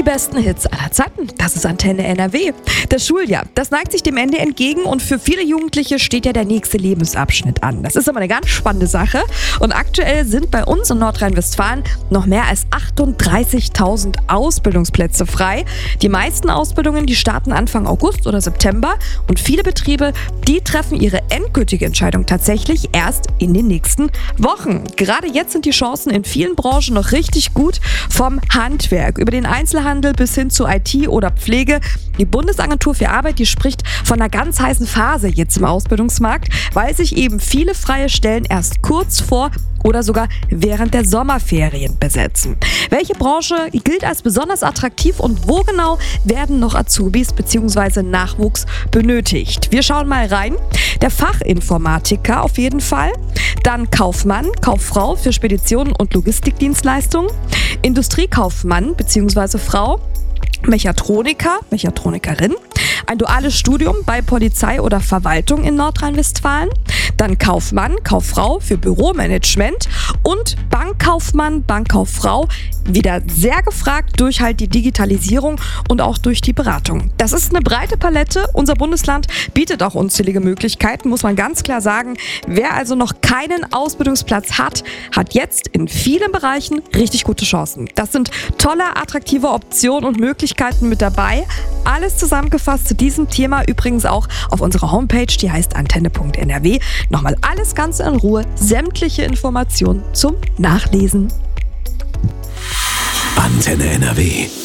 besten Hits aller Zeiten. Das ist Antenne NRW. Das Schuljahr, das neigt sich dem Ende entgegen und für viele Jugendliche steht ja der nächste Lebensabschnitt an. Das ist aber eine ganz spannende Sache und aktuell sind bei uns in Nordrhein-Westfalen noch mehr als 38.000 Ausbildungsplätze frei. Die meisten Ausbildungen, die starten Anfang August oder September und viele Betriebe, die treffen ihre endgültige Entscheidung tatsächlich erst in den nächsten Wochen. Gerade jetzt sind die Chancen in vielen Branchen noch richtig gut, vom Handwerk über den Einzelhandel bis hin zu IT oder Pflege. Die Bundesagentur für Arbeit, die spricht von einer ganz heißen Phase jetzt im Ausbildungsmarkt, weil sich eben viele freie Stellen erst kurz vor oder sogar während der Sommerferien besetzen. Welche Branche gilt als besonders attraktiv und wo genau werden noch Azubis bzw. Nachwuchs benötigt? Wir schauen mal rein. Der Fachinformatiker auf jeden Fall, dann Kaufmann, Kauffrau für Speditionen und Logistikdienstleistungen, Industriekaufmann bzw. Frau, Mechatroniker, Mechatronikerin, ein duales Studium bei Polizei oder Verwaltung in Nordrhein-Westfalen, dann Kaufmann, Kauffrau für Büromanagement und Bankkaufmann, Bankkauffrau, wieder sehr gefragt durch halt die Digitalisierung und auch durch die Beratung. Das ist eine breite Palette. Unser Bundesland bietet auch unzählige Möglichkeiten, muss man ganz klar sagen. Wer also noch keinen Ausbildungsplatz hat, hat jetzt in vielen Bereichen richtig gute Chancen. Das sind tolle, attraktive Optionen und Möglichkeiten mit dabei. Alles zusammengefasst zu diesem Thema übrigens auch auf unserer Homepage, die heißt antenne.nrw. Nochmal alles ganz in Ruhe, sämtliche Informationen zum Nachlesen. Antenne NRW.